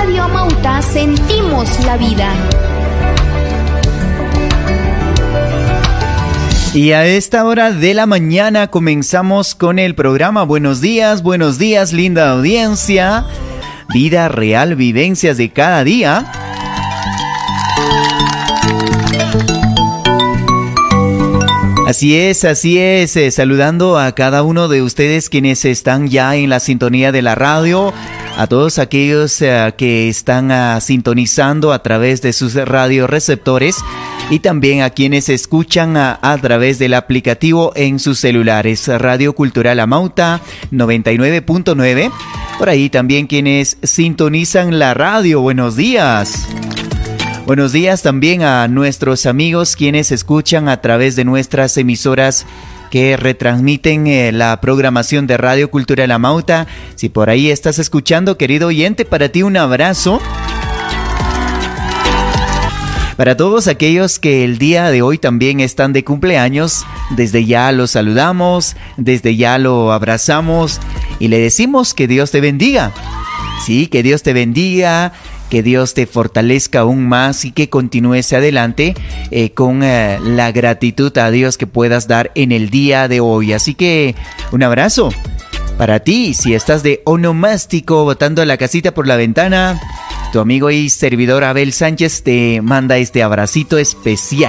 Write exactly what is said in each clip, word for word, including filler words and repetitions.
Radio Amauta sentimos la vida. Y a esta hora de la mañana comenzamos con el programa. Buenos días, buenos días, linda audiencia. Vida real, vivencias de cada día. Así es, así es, eh, saludando a cada uno de ustedes quienes están ya en la sintonía de la radio, a todos aquellos eh, que están uh, sintonizando a través de sus radioreceptores y también a quienes escuchan a, a través del aplicativo en sus celulares. Radio Cultural Amauta noventa y nueve punto nueve, por ahí también quienes sintonizan la radio. Buenos días. Buenos días también a nuestros amigos quienes escuchan a través de nuestras emisoras que retransmiten eh, la programación de Radio Cultural Amauta. Si por ahí estás escuchando, querido oyente, para ti un abrazo. Para todos aquellos que el día de hoy también están de cumpleaños, desde ya los saludamos, desde ya lo abrazamos y le decimos que Dios te bendiga. Sí, que Dios te bendiga. Que Dios te fortalezca aún más y que continúes adelante eh, con eh, la gratitud a Dios que puedas dar en el día de hoy. Así que un abrazo para ti. Si estás de onomástico botando la casita por la ventana, tu amigo y servidor Abel Sánchez te manda este abracito especial.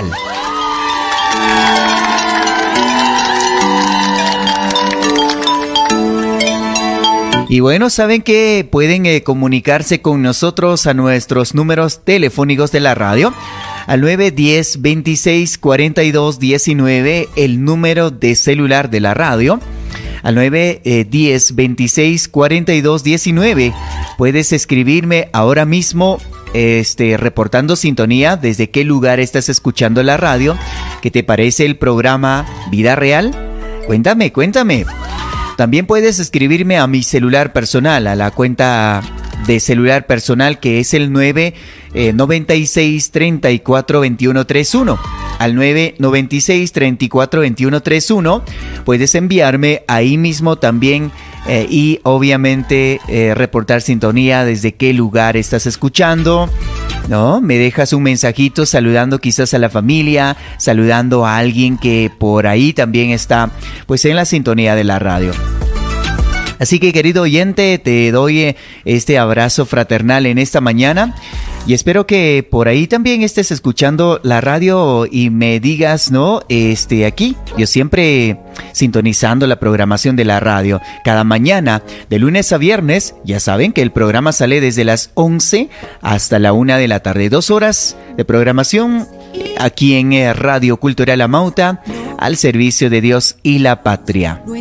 Y bueno, saben que pueden eh, comunicarse con nosotros a nuestros números telefónicos de la radio, al nueve uno cero, veintiséis, cuarenta y dos, diecinueve, el número de celular de la radio, al nueve uno cero, veintiséis, cuarenta y dos, diecinueve. Puedes escribirme ahora mismo, este, reportando sintonía, desde qué lugar estás escuchando la radio, qué te parece el programa Vida Real. Cuéntame, cuéntame. También puedes escribirme a mi celular personal, a la cuenta de celular personal que es el nueve noventa y seis, treinta y cuatro, veintiuno, treinta y uno. Al nueve noventa y seis, treinta y cuatro, veintiuno, treinta y uno puedes enviarme ahí mismo también eh, y obviamente eh, reportar sintonía desde qué lugar estás escuchando. ¿No? Me dejas un mensajito saludando quizás a la familia, saludando a alguien que por ahí también está pues en la sintonía de la radio. Así que, querido oyente, te doy este abrazo fraternal en esta mañana y espero que por ahí también estés escuchando la radio y me digas, ¿no? Este, aquí, yo siempre sintonizando la programación de la radio. Cada mañana, de lunes a viernes, ya saben que el programa sale desde las once hasta la una de la tarde. Dos horas de programación aquí en Radio Cultural Amauta, al servicio de Dios y la patria.